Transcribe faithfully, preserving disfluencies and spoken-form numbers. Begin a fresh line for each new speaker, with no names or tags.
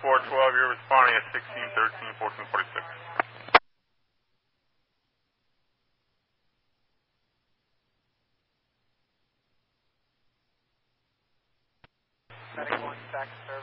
four twelve, you're responding at sixteen thirteen, fourteen forty-six.
Setting one, stack service.